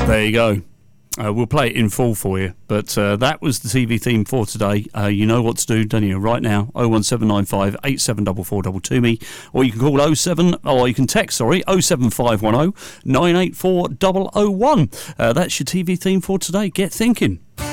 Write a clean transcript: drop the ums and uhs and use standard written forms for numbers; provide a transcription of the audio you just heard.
There you go. We'll play it in full for you, but that was the TV theme for today. You know what to do, don't you? Right now, 01795 874422 me, or you can call 07510 984 001. That's your TV theme for today. Get thinking.